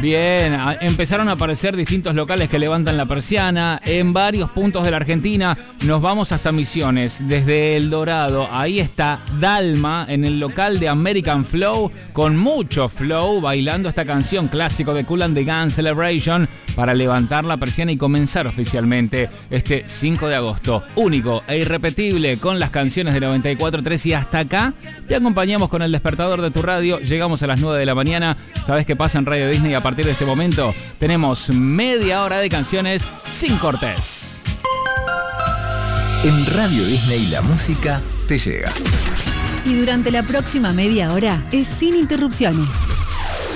Bien, empezaron a aparecer distintos locales que levantan la persiana en varios puntos de la Argentina. Nos vamos hasta Misiones, desde El Dorado. Ahí está Dalma en el local de American Flow, con mucho flow, bailando esta canción clásico de Kool and the Gang, Celebration, para levantar la persiana y comenzar oficialmente este 5 de agosto. Único e irrepetible con las canciones de 94.3 y hasta acá te acompañamos con el despertador de tu radio. Llegamos a las 9 de la mañana. ¿Sabes qué pasa en Radio Disney? A partir de este momento tenemos media hora de canciones sin cortes. En Radio Disney la música te llega. Y durante la próxima media hora es sin interrupciones.